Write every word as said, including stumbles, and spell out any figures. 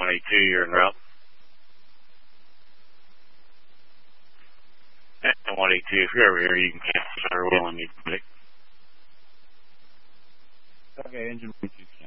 one eight two, you're en route. And one eight two, if you're over here, you can cancel our will and you can pick. Okay, engine one two two.